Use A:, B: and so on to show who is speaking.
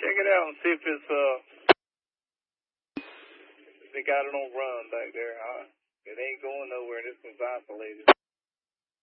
A: check it out and see if it's, they got it on run back there. It ain't going nowhere. This one's isolated.